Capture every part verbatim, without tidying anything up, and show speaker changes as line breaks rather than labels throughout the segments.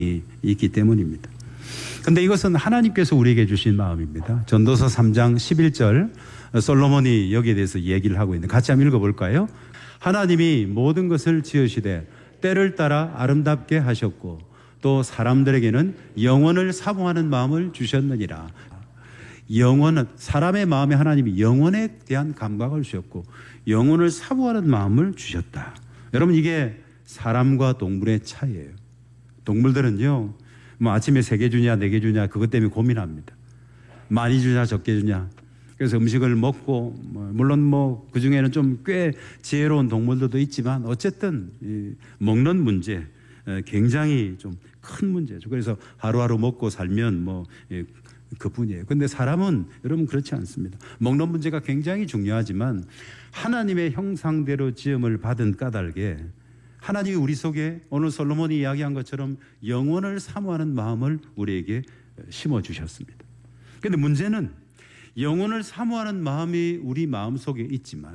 있기 때문입니다. 그런데 이것은 하나님께서 우리에게 주신 마음입니다. 전도서 삼 장 십일 절 솔로몬이 여기에 대해서 얘기를 하고 있는데 같이 한번 읽어볼까요? 하나님이 모든 것을 지으시되 때를 따라 아름답게 하셨고 또 사람들에게는 영원을 사모하는 마음을 주셨느니라. 영원은 사람의 마음에 하나님이 영원에 대한 감각을 주셨고 영원을 사모하는 마음을 주셨다. 여러분, 이게 사람과 동물의 차이예요. 동물들은요, 뭐 아침에 세 개 주냐 네 개 주냐 그것 때문에 고민합니다. 많이 주냐 적게 주냐. 그래서 음식을 먹고 뭐 물론 뭐 그중에는 좀 꽤 지혜로운 동물들도 있지만 어쨌든 이 먹는 문제 굉장히 좀 큰 문제죠. 그래서 하루하루 먹고 살면 뭐 그뿐이에요. 그런데 사람은 여러분 그렇지 않습니다. 먹는 문제가 굉장히 중요하지만 하나님의 형상대로 지음을 받은 까닭에 하나님이 우리 속에 오늘 솔로몬이 이야기한 것처럼 영원을 사모하는 마음을 우리에게 심어주셨습니다. 그런데 문제는 영원을 사모하는 마음이 우리 마음속에 있지만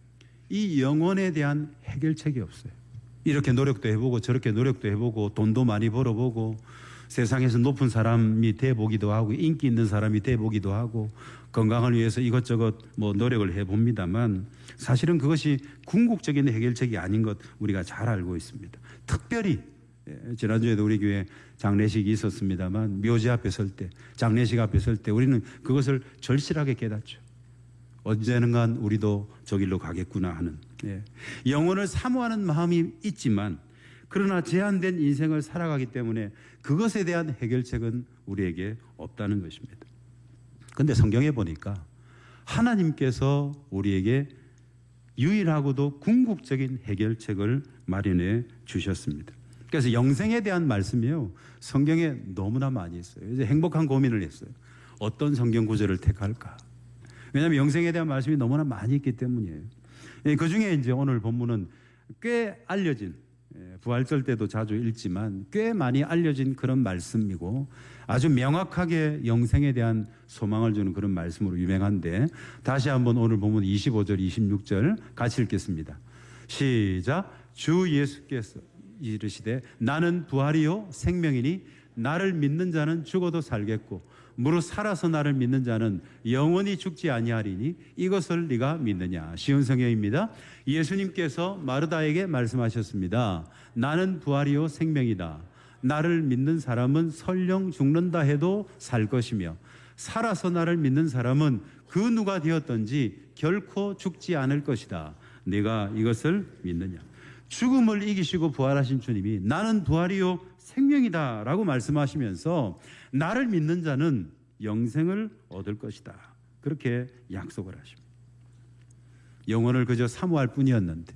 이 영원에 대한 해결책이 없어요. 이렇게 노력도 해보고 저렇게 노력도 해보고 돈도 많이 벌어보고 세상에서 높은 사람이 돼보기도 하고 인기 있는 사람이 돼보기도 하고 건강을 위해서 이것저것 뭐 노력을 해봅니다만 사실은 그것이 궁극적인 해결책이 아닌 것 우리가 잘 알고 있습니다. 특별히 지난주에도 우리 교회 장례식이 있었습니다만 묘지 앞에 설 때, 장례식 앞에 설 때 우리는 그것을 절실하게 깨닫죠. 언제는간 우리도 저 길로 가겠구나 하는. 예. 영혼을 사모하는 마음이 있지만 그러나 제한된 인생을 살아가기 때문에 그것에 대한 해결책은 우리에게 없다는 것입니다. 그런데 성경에 보니까 하나님께서 우리에게 유일하고도 궁극적인 해결책을 마련해 주셨습니다. 그래서 영생에 대한 말씀이요, 성경에 너무나 많이 있어요. 이제 행복한 고민을 했어요. 어떤 성경 구절을 택할까? 왜냐하면 영생에 대한 말씀이 너무나 많이 있기 때문이에요. 그 중에 이제 오늘 본문은 꽤 알려진, 부활절 때도 자주 읽지만 꽤 많이 알려진 그런 말씀이고 아주 명확하게 영생에 대한 소망을 주는 그런 말씀으로 유명한데, 다시 한번 오늘 본문 이십오 절 이십육 절 같이 읽겠습니다. 시작. 주 예수께서 이르시되 나는 부활이요 생명이니 나를 믿는 자는 죽어도 살겠고 무릇 살아서 나를 믿는 자는 영원히 죽지 아니하리니 이것을 네가 믿느냐. 쉬운 성경입니다. 예수님께서 마르다에게 말씀하셨습니다. 나는 부활이요 생명이다. 나를 믿는 사람은 설령 죽는다 해도 살 것이며 살아서 나를 믿는 사람은 그 누가 되었든지 결코 죽지 않을 것이다. 네가 이것을 믿느냐. 죽음을 이기시고 부활하신 주님이 나는 부활이요 생명이다 라고 말씀하시면서 나를 믿는 자는 영생을 얻을 것이다, 그렇게 약속을 하십니다. 영혼을 그저 사모할 뿐이었는데,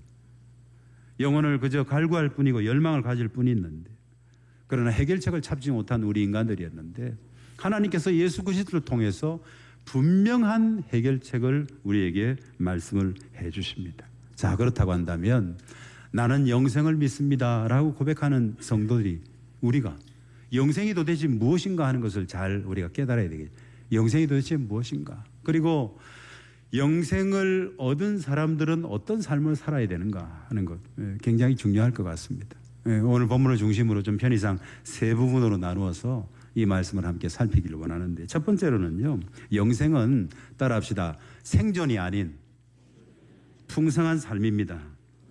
영혼을 그저 갈구할 뿐이고 열망을 가질 뿐이었는데, 그러나 해결책을 찾지 못한 우리 인간들이었는데 하나님께서 예수 그리스도를 통해서 분명한 해결책을 우리에게 말씀을 해 주십니다. 자, 그렇다고 한다면 나는 영생을 믿습니다 라고 고백하는 성도들이, 우리가 영생이 도대체 무엇인가 하는 것을 잘 우리가 깨달아야 되겠죠. 영생이 도대체 무엇인가, 그리고 영생을 얻은 사람들은 어떤 삶을 살아야 되는가 하는 것 굉장히 중요할 것 같습니다. 오늘 본문을 중심으로 좀 편의상 세 부분으로 나누어서 이 말씀을 함께 살피기를 원하는데, 첫 번째로는요, 영생은 따라합시다. 생존이 아닌 풍성한 삶입니다.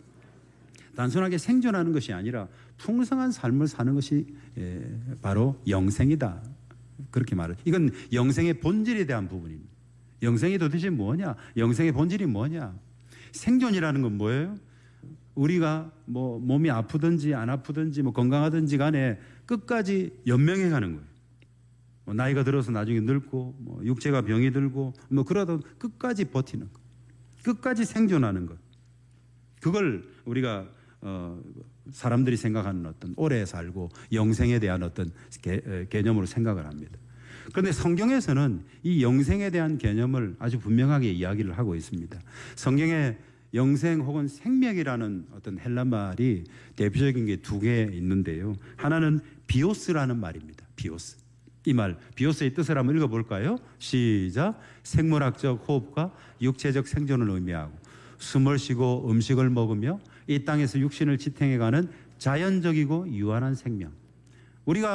단순하게 생존하는 것이 아니라 풍성한 삶을 사는 것이 바로 영생이다, 그렇게 말을. 이건 영생의 본질에 대한 부분입니다. 영생이 도대체 뭐냐? 영생의 본질이 뭐냐? 생존이라는 건 뭐예요? 우리가 뭐 몸이 아프든지 안 아프든지 뭐 건강하든지 간에 끝까지 연명해 가는 거예요. 뭐 나이가 들어서 나중에 늙고 뭐 육체가 병이 들고 뭐 그러다 끝까지 버티는 것, 끝까지 생존하는 것. 그걸 우리가 어, 사람들이 생각하는 어떤 오래 살고 영생에 대한 어떤 개, 개념으로 생각을 합니다. 그런데 성경에서는 이 영생에 대한 개념을 아주 분명하게 이야기를 하고 있습니다. 성경에 영생 혹은 생명이라는 어떤 헬라 말이 대표적인 게 두 개 있는데요. 하나는 비오스라는 말입니다. 비오스. 이 말, 비오스의 뜻을 한번 읽어볼까요? 시작. 생물학적 호흡과 육체적 생존을 의미하고 숨을 쉬고 음식을 먹으며 이 땅에서 육신을 지탱해가는 자연적이고 유한한 생명. 우리가